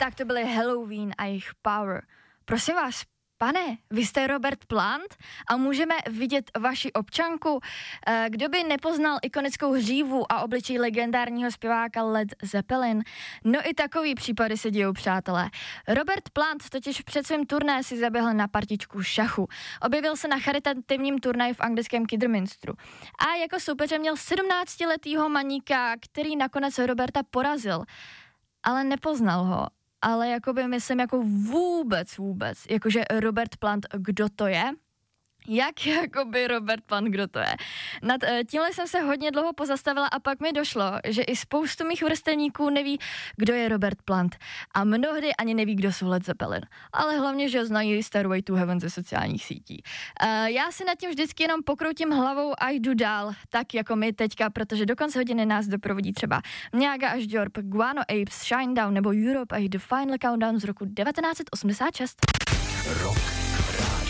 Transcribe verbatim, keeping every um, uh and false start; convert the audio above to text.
Tak to byly Helloween a jejich Power. Prosím vás, pane, vy jste Robert Plant a můžeme vidět vaši občanku. Kdo by nepoznal ikonickou hřívu a obličej legendárního zpěváka Led Zeppelin? No i takový případy se dějou, přátelé. Robert Plant totiž před svým turné si zaběhl na partičku šachu. Objevil se na charitativním turnaji v anglickém Kidderminsteru. A jako soupeře měl sedmnáctiletýho maníka, který nakonec Roberta porazil. Ale nepoznal ho. Ale jakoby myslím jako vůbec, vůbec, jakože Robert Plant, kdo to je? Jak jakoby Robert Plant, kdo to je? Nad tímhle jsem se hodně dlouho pozastavila a pak mi došlo, že i spoustu mých vrstevníků neví, kdo je Robert Plant a mnohdy ani neví, kdo jsou Led Zeppelin. Ale hlavně, že znají Stairway to Heaven ze sociálních sítí. Uh, já si nad tím vždycky jenom pokroutím hlavou a jdu dál, tak jako my teďka, protože do konce hodiny nás doprovodí třeba Mňága až Diorp, Guano Apes, Shinedown nebo Europe a The Final Countdown z roku devatenáct set osmdesát šest. Rock